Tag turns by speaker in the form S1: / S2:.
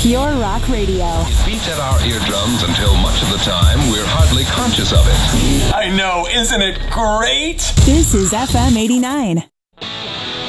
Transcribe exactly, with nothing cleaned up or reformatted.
S1: Pure Rock Radio.
S2: It beats at our eardrums until much of the time we're hardly conscious of it.
S3: I know, isn't it great?
S1: This is F M eighty-nine.